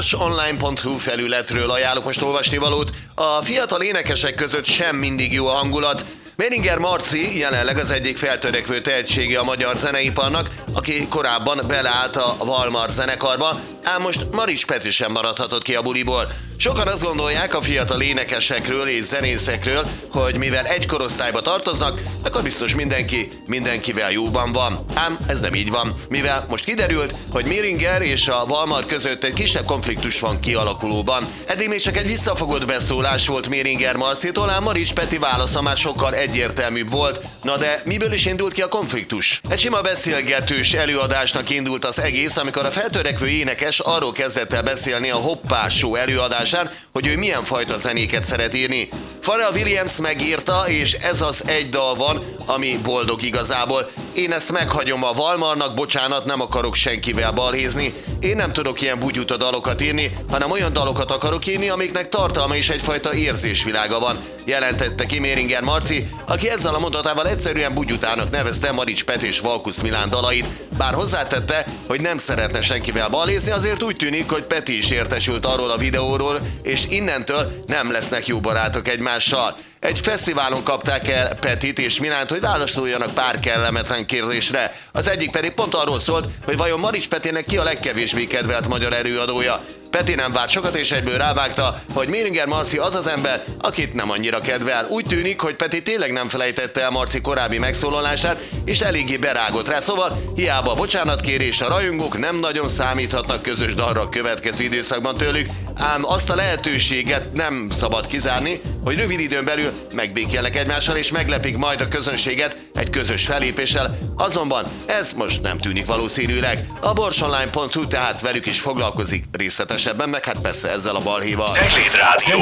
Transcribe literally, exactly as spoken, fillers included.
borsonline pont hu felületről ajánlok most olvasnivalót. A fiatal énekesek között sem mindig jó a hangulat. Méringer Marci jelenleg az egyik feltörekvő tehetsége a magyar zeneiparnak, aki korábban beleállt a Valmar zenekarba, ám most Marics Peti sem maradhatott ki a buliból. Sokan azt gondolják a fiatal énekesekről és zenészekről, hogy mivel egy korosztályba tartoznak, akkor biztos mindenki mindenkivel jóban van. Ám ez nem így van, mivel most kiderült, hogy Méringer és a Valmar között egy kisebb konfliktus van kialakulóban. Eddig még csak egy visszafogott beszólás volt Méringer Marcitól, ám Marics Peti válasza már sokkal egyértelműbb volt. Na de miből is indult ki a konfliktus? Egy sima beszélgetős előadásnak indult az egész, amikor a feltörekvő énekes arról kezdett el beszélni a Hoppá Show előadásán, hogy ő milyen fajta zenéket szeret írni. Pharrell Williams megírta, és ez az egy dal van, ami boldog igazából. Én ezt meghagyom a Valmarnak, bocsánat, nem akarok senkivel balhézni. Én nem tudok ilyen bugyuta dalokat írni, hanem olyan dalokat akarok írni, amiknek tartalma és egyfajta érzésvilága van, jelentette ki Méringer Marci, aki ezzel a mondatával egyszerűen bugyutának nevezte Marics Peti és Valkusz Milán dalait. Bár hozzátette, hogy nem szeretne senkivel balhézni, azért úgy tűnik, hogy Peti is értesült arról a videóról, és innentől nem lesznek jó barátok egymással. Egy fesztiválon kapták el Petit és Milánt, hogy válaszoljanak pár kellemetlen kérdésre. Az egyik pedig pont arról szólt, hogy vajon Marics Petinek ki a legkevésbé kedvelt magyar előadója. Peti nem várt sokat és egyből rávágta, hogy Méringer Marci az az ember, akit nem annyira kedvel. Úgy tűnik, hogy Peti tényleg nem felejtette el Marci korábbi megszólalását, és eléggé berágott rá, szóval hiába a bocsánatkérés, a rajongók nem nagyon számíthatnak közös dalra a következő időszakban tőlük, ám azt a lehetőséget nem szabad kizárni, hogy rövid időn belül megbékélnek egymással és meglepik majd a közönséget egy közös fellépéssel, azonban ez most nem tűnik valószínűleg. A borsonline pont hu tehát velük is foglalkozik részletesebben, meg hát persze ezzel a balhéval. Cegléd Rádió.